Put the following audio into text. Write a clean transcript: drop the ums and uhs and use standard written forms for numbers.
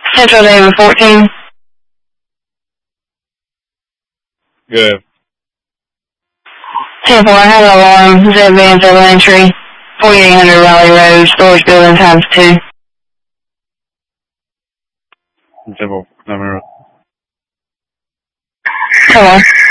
Central David 14. Good. 10-4, I have an alarm. Zed Vance over entry. 4800 Raleigh Road, storage building times 2. Simple. Come on.